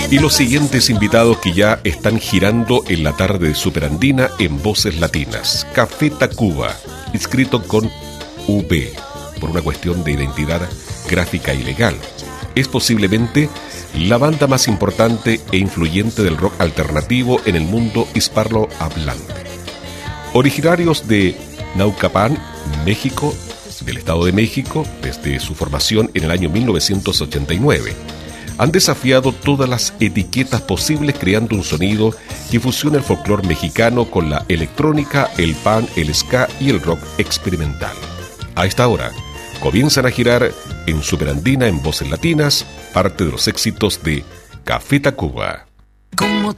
Y los siguientes invitados que ya están girando en la tarde de Superandina en Voces Latinas. Café Tacuba, inscrito con V, por una cuestión de identidad gráfica y legal. Es posiblemente la banda más importante e influyente del rock alternativo en el mundo hispanohablante. Originarios de Naucalpan, México, del Estado de México, desde su formación en el año 1989. Han desafiado todas las etiquetas posibles creando un sonido que fusiona el folclore mexicano con la electrónica, el punk, el ska y el rock experimental. A esta hora, comienzan a girar en Superandina en Voces Latinas parte de los éxitos de Café Tacuba. Como